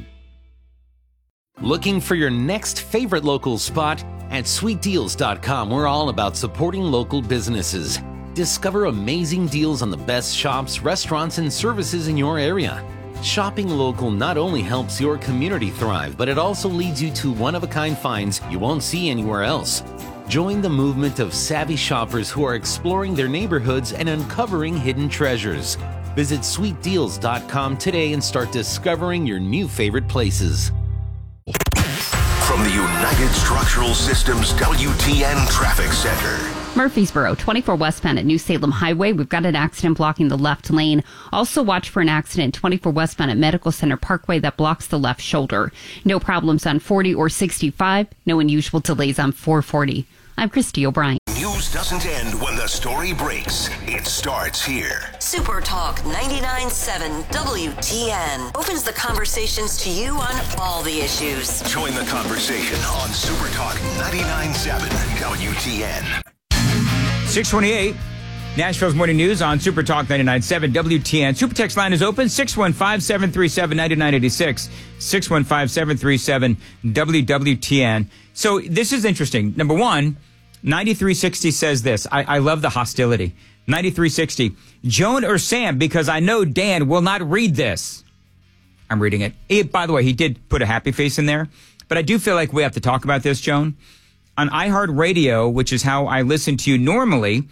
Looking for your next favorite local spot? At sweet deals dot com, we're all about supporting local businesses. Discover amazing deals on the best shops, restaurants, and services in your area. Shopping local not only helps your community thrive, but it also leads you to one-of-a-kind finds you won't see anywhere else. Join the movement of savvy shoppers who are exploring their neighborhoods and uncovering hidden treasures. Visit sweet deals dot com today and start discovering your new favorite places. From the United Structural Systems W T N Traffic Center. Murfreesboro, twenty-four West Penn at New Salem Highway. We've got an accident blocking the left lane. Also watch for an accident twenty-four West Penn at Medical Center Parkway that blocks the left shoulder. No problems on forty or sixty-five. No unusual delays on four forty. I'm Christy O'Brien. News doesn't end when the story breaks. It starts here. Super Talk ninety-nine point seven W T N opens the conversations to you on all the issues. Join the conversation on Super Talk ninety-nine point seven W T N. six twenty-eight, Nashville's Morning News on Super Talk ninety-nine point seven W T N. Super Text line is open, six one five, seven three seven, nine nine eight six, six one five, seven three seven, W W T N. So this is interesting. Number one, ninety-three sixty says this. I, I love the hostility. ninety-three sixty, Joan or Sam, because I know Dan will not read this. I'm reading it. He, by the way, he did put a happy face in there, but I do feel like we have to talk about this, Joan. On iHeartRadio, which is how I listen to you normally,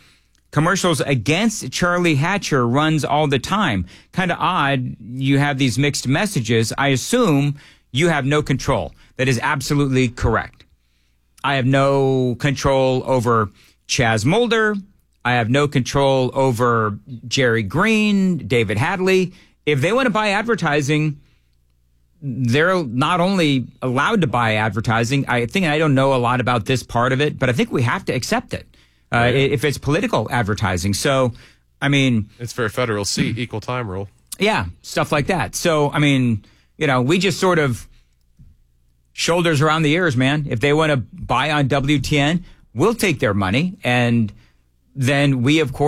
commercials against Charlie Hatcher runs all the time. Kind of odd. You have these mixed messages. I assume you have no control. That is absolutely correct. I have no control over Chaz Mulder. I have no control over Jerry Green, David Hadley. If they want to buy advertising, they're not only allowed to buy advertising. I think, and I don't know a lot about this part of it, but I think we have to accept it uh, right. if it's political advertising. So, I mean, it's for a federal seat, equal time rule. Yeah, stuff like that. So, I mean, you know, we just sort of shoulders around the ears, man. If they want to buy on W T N, we'll take their money, and then we, of course,